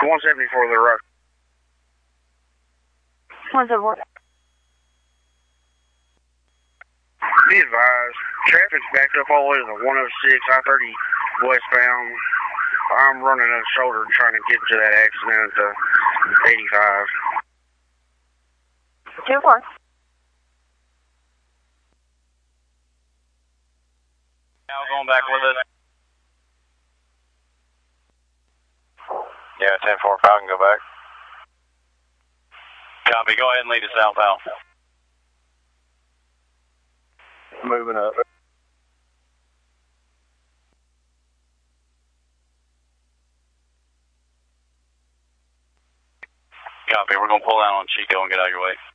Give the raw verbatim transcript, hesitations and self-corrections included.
one seventy-four the road. one seventy-four. Be advised, traffic's backed up all the way to the one oh six, I thirty westbound. I'm running a shoulder trying to get to that accident at the eighty-five. two four. Now going back with it. Yeah, ten four, Falcon, go back. Copy, go ahead and lead us southbound. Moving up. Copy, we're going to pull down on Chico and get out of your way.